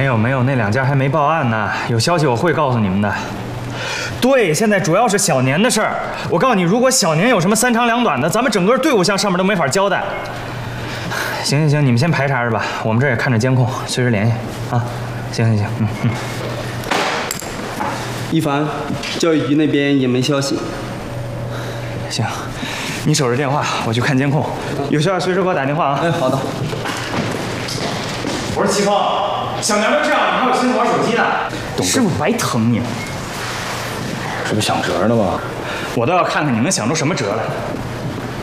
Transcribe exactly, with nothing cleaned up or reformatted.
没有没有，那两家还没报案呢，有消息我会告诉你们的。对，现在主要是小年的事儿。我告诉你，如果小年有什么三长两短的，咱们整个队伍向上面都没法交代。行行行，你们先排查着吧，我们这也看着监控，随时联系啊。行行行，嗯嗯。 一凡，教育局那边也没消息。 行，你守着电话，我去看监控，有需要随时给我打电话啊。 哎，好的。 我说齐峰，小年都这样，你还有心思玩手机呢？师傅白疼你了。 这不想辙呢吗？ 我倒要看看你能想出什么辙来。